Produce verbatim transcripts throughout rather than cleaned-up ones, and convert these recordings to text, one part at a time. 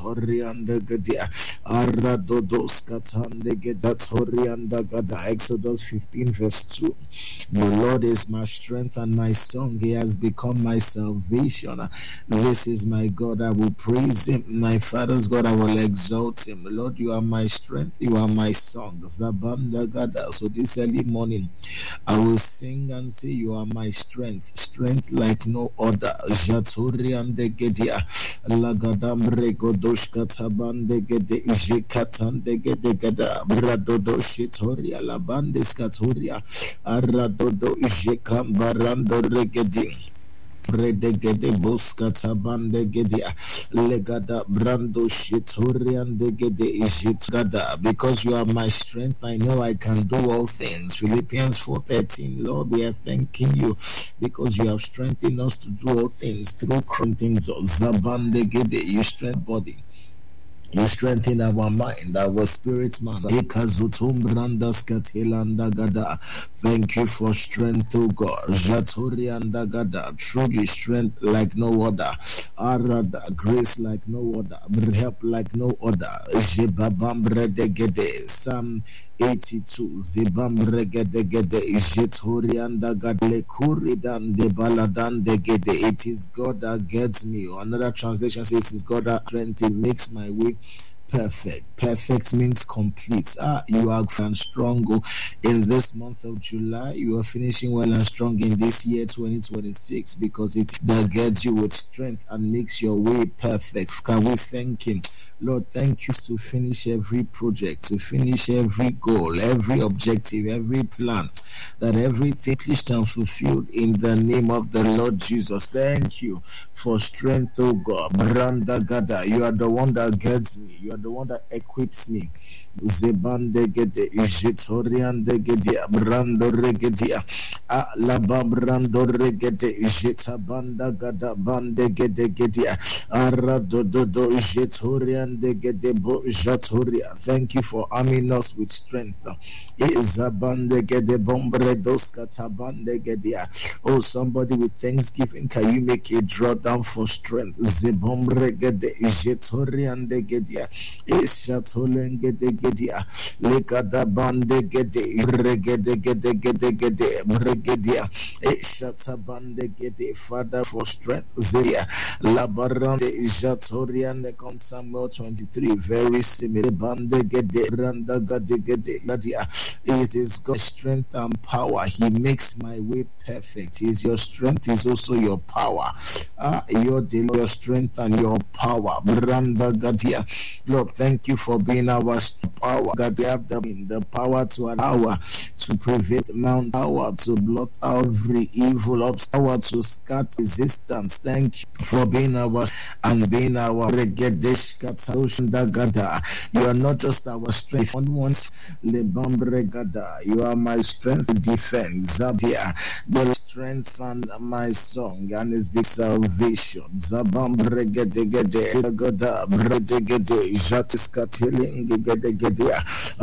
Torianda Gadia Aradodos Katande Geda Torianda Gada. Exodus fifteen verse two. The Lord is my strength and my song. He has become my salvation. This is my God. I will praise him. My Father's God, I will exalt him. Lord, you are my strength. You are my song. Zabanda Gada. So this early morning, I will sing and say, you are my strength. Strength like no other. Jatori and the Gedia. Lagadam Regodosh Kataban de Gede. Jekatan de Gede Gada. Bradodo Shitoria. Labandis Katoria. Aradodo Jekam Barando Regedi. Redegede boskata bandegedia legada brando shitorian degede ijitgada. Because you are my strength, I know I can do all things. Philippians four thirteen. Lord, we are thanking you because you have strengthened us to do all things through Christ. Zabandegede, you strength body. You strengthen our mind, our spirit, man. Thank you for strength, O God. Jatori and Dagada, truly strength like no other. Arada, grace like no other. Help like no other. Jebabam Redegede, Psalm eighty-two. Zibam Regedegede, Jetori and Dagadle Kuridan de Baladan de Gede. It is God that gets me. Another translation says it is God that strength makes my way perfect. Perfect means complete. Ah, you are strong in this month of July. You are finishing well and strong in this year twenty twenty-six because it that gets you with strength and makes your way perfect. Can we thank him? Lord, thank you to finish every project, to finish every goal, every objective, every plan, that everything is and fulfilled in the name of the Lord Jesus. Thank you for strength, oh God. Branda Gada, you are the one that gets me. You are the one that equips me. Zebande Gede, Jetorian de Gedia, Brando Regedia, Alaba Brando Regede, Jetabanda Gada, Bande Gede Gedia, Aradodo, Jetorian de Gede, Bo Jatoria. Thank you for arming us with strength. Izabande Gede, Bombredos Katabande Gedia. Oh, somebody with thanksgiving, can you make a drawdown for strength? Zebombre Gede, Jetorian de Gedia, Ishatolen Gede. Gedia, Lekada Bande Gede, Regede Gede Gede Gede, Regedia, Eshata Bande Gede, Father for strength, Zeria, Labarande Jatorian, the come Samuel twenty-three, very similar, Bande Gede, Randa Gade Gede, Ladia. It is God's strength and power. He makes my way perfect. Is your strength is also your power. Ah, your your strength and your power. Branda Gadia. Lord, thank you for being our power. God, we have the, the power to allow to prevent mount power to blot out every evil obstacle to scatter resistance. Thank you for being our and being our Regedesh Katarushan Dagada. You are not just our strength. Once Lebambre Gada, you are my strength to defend. Zabia, the strength and my song and his big salvation. Zabambre Gede Gede Gada Bredegede Jatis Katiling Gede Gede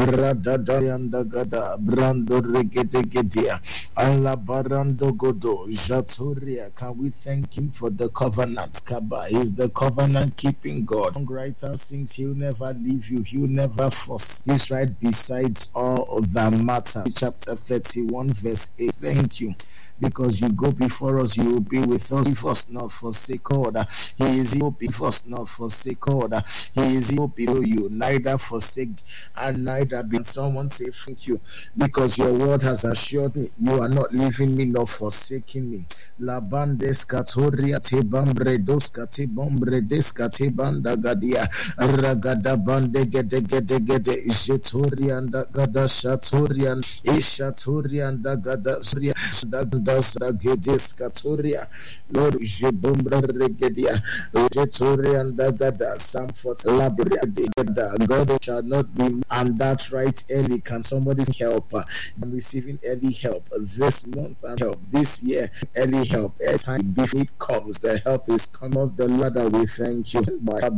Radadayanda Gada Brando Regede Gede Alla Barando Godo Jatoria. Can we thank him for the covenant? Kaba is the covenant keeping God. Writer sings he'll never leave you, he'll never force. He's right besides all that matter. Chapter thirty-one verse eight. Thank you. Because you go before us, you will be with us. If us not forsake order, he is here before us, not forsake order. He is here below you, neither forsake and neither be. Someone say thank you, because your word has assured me you are not leaving me nor forsaking me. La bandes katoria te bambre dos kate bombre des kate banda gadia ragada bande gede gede gede jetorian da gada shatorian ishatorian da gada surya da das da gedes katoria Lord jebombra regedia jetorian da gada Psalm forty labria de gada God shall not be. And that's right, Ellie. Can somebody help? I'm receiving early help this month and help this year. Early help. As time before it comes, the help is come of the ladder. We thank you.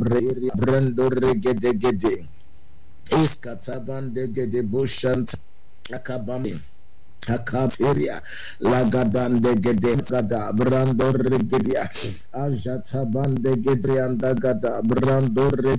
Brando regede gede. Iskataban de gede bushant akabami. Akateria Lagadan de Gedegada Brando Regedia Ajata Bande Gedrianda Gada Brando